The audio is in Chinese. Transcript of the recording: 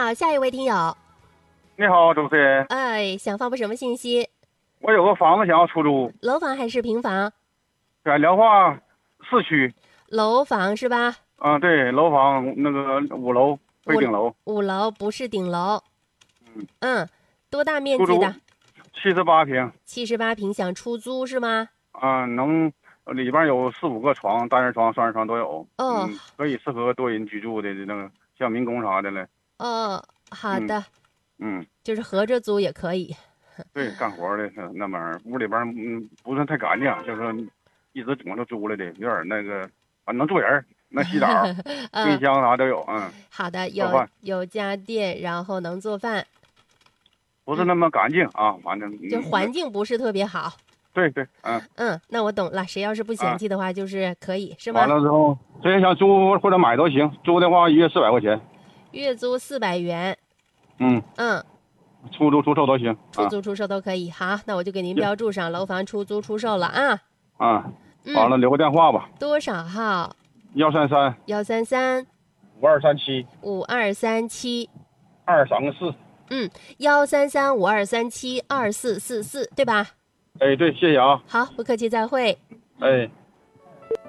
好，下一位听友。 你好，主持人， 哎，想发布什么信息？ 我有个房子想要出租， 楼房还是平房？ 在辽化市区。 楼房是吧？ 对，楼房那个5楼非五顶楼。 五楼不是顶楼。 嗯， 嗯，多大面出租积的 78平。 ？78平，想出租是吗？ 能里边有4、5个床，单人床、双人床都有。 哦可以适合多人居住的那个，像民工啥的嘞。 哦，好嗯的， 嗯， 就是合着租也可以。 对，干活的那玩意儿，屋里边不算太干净，就是说一直总是租来的，有点那个，反正能住人，能洗澡，冰嗯， 箱啥都有。 好的，有做饭有家电，然后能做饭， 不是那么干净啊，反正就是环境不是特别好。 对对。 那我懂了。谁要是不嫌啊， 弃的话，就是可以，是完吗？ 了之后，这些想租或者买都行，租的话1月400块钱。 月租400元。 嗯， 嗯， 出租出售都行啊。 出租出售都可以。好，那我就给您行标注上楼房出租出售了啊。 啊，完嗯， 了留个电话吧， 多少号 133 ？133 5237 5237。 234。 嗯，13352372444，对吧？ 哎，对，谢谢啊。 好，不客气，再会。 哎。